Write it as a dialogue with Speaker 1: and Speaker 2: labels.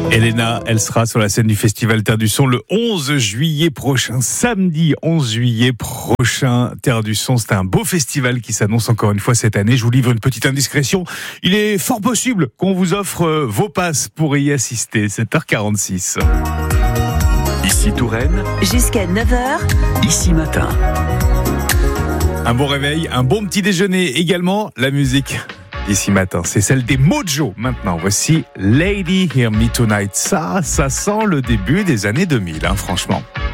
Speaker 1: Elena, elle sera sur la scène du Festival Terre du Son le 11 juillet prochain, samedi 11 juillet prochain. Terre du Son, c'est un beau festival qui s'annonce encore une fois cette année. Je vous livre une petite indiscrétion. Il est fort possible qu'on vous offre vos passes pour y assister. 7h46.
Speaker 2: Ici Touraine,
Speaker 3: Jusqu'à 9h,
Speaker 2: ici matin.
Speaker 1: Un bon réveil, un bon petit déjeuner également. La musique d'ici matin, c'est celle des Mojo. Maintenant, voici Lady Hear Me Tonight. Ça sent le début des années 2000, franchement.